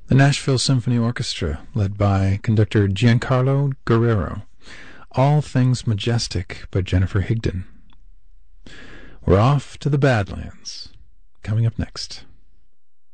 The Nashville Symphony Orchestra, led by conductor Giancarlo Guerrero. All Things Majestic by Jennifer Higdon. We're off to the Badlands. Coming up next.